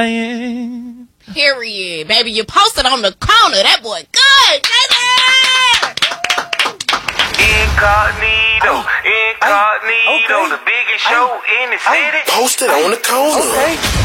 lying. Period. Baby, you posted on the corner. That boy good. Incognito, the biggest show in the city. Posted on the corner. Okay.